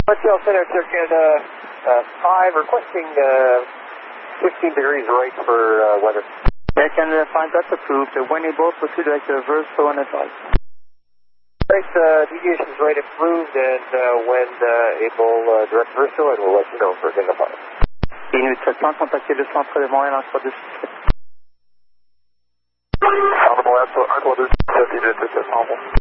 Hotel Center, Canada 5, requesting 15 degrees right for weather. Air Canada 5, that's approved. When able, proceed direct reversal and advise. Thanks, deviation's right approved, and when able, direct reversal, and we'll let you know for Canada 5. Inuit 700, contactez le centre de Montréal en 327. Montréal, 1, 3, 2, 7,